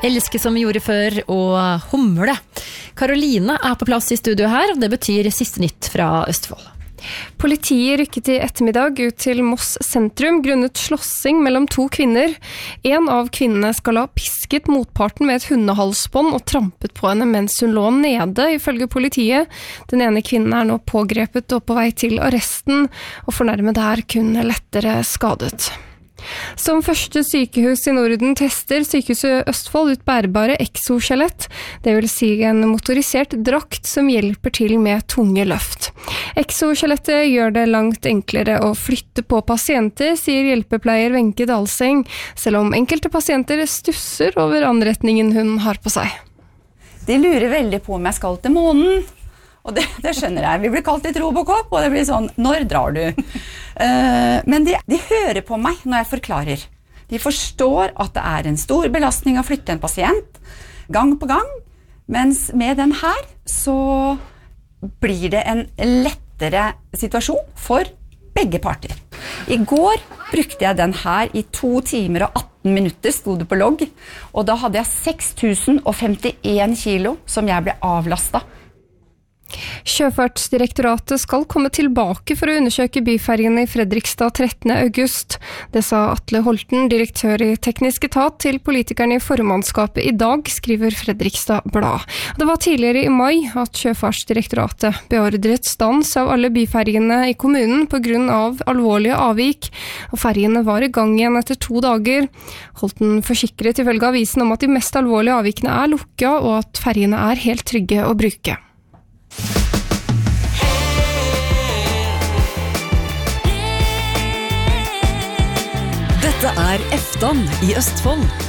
Elske som vi gjorde før og humle. Karoline på plass I studio her, og det betyr siste nytt fra Østfold. Politiet rykket I ettermiddag ut til Moss sentrum grunnet slåssing mellom to kvinner. En av kvinnene skal ha pisket motparten med et hundehalsbånd og trampet på henne mens hun lå nede, ifølge politiet. Den ene kvinnen nå pågrepet og på vei til arresten, og fornærmede kun lettere skadet. Som første sykehus I Norden tester Sykehuset Østfold ut bærbare exoskjelett, det vil si en motorisert drakt som hjelper til med tunge løft. Exoskjelettet gjør det langt enklere å flytte på pasienter, sier hjelpepleier Wenche Dalseng, selv om enkelte pasienter stusser over anretningen hun har på seg. De lurer veldig på om jeg skal til månen. Og det skjønner jeg. Vi blir kalt litt Robocop, og det blir sånn, når drar du? Men de hører på meg når jeg forklarer. De forstår at det en stor belastning å flytte en pasient, gang på gang, mens med den her, så blir det en lettere situasjon for begge parter. I går brukte jeg den her I 2 timer og 18 minutter, stod det på logg, og da hadde jeg 6051 kilo som jeg ble avlastet. Sjøfartsdirektoratet skal komme tilbake for å undersøke byfergene I Fredrikstad 13. august. Det sa Atle Holten, direktør I teknisk etat, til politikerne I formannskapet I dag, skriver Fredrikstad Blad. Det var tidligere I mai at Sjøfartsdirektoratet beordret stans av alle byfergene I kommunen på grunn av alvorlige avvik, og fergene var I gang igjen etter 2 dager. Holten forsikret ifølge avisen om at de mest alvorlige avvikene lukket, og at fergene helt trygge å bruke. Dette Eftan I Østfold.